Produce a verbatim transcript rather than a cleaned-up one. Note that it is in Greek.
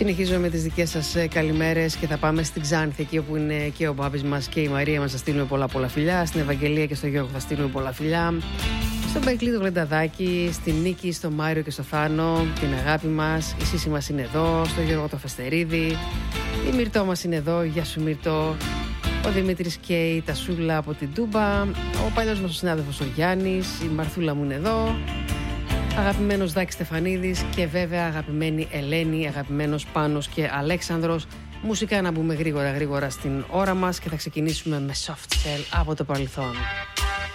Συνεχίζω με τις δικές σας καλημέρες και θα πάμε στην Ξάνθη, εκεί όπου είναι και ο Μπάμπης μας και η Μαρία μας. Θα στείλουμε πολλά πολλά φιλιά. Στην Ευαγγελία και στο Γιώργο θα στείλουμε πολλά φιλιά. Στον Μπαϊκλή, το Γλενταδάκι, στην Νίκη, στο Μάριο και στο Θάνο, την αγάπη μας. Η Σύση μας είναι εδώ, στο Γιώργο το Φεστερίδη. Η Μυρτώ μας είναι εδώ, γεια σου Μυρτώ. Ο Δημήτρης και η Τασούλα από την Τούμπα. Ο παλιός μας ο συνάδελφος ο Γιάννης. Η Μαρθούλα μου είναι εδώ. Αγαπημένος Δάκης Στεφανίδης και βέβαια αγαπημένη Ελένη, αγαπημένος Πάνος και Αλέξανδρος. Μουσικά να μπούμε γρήγορα γρήγορα στην ώρα μας και θα ξεκινήσουμε με Soft Cell από το παρελθόν.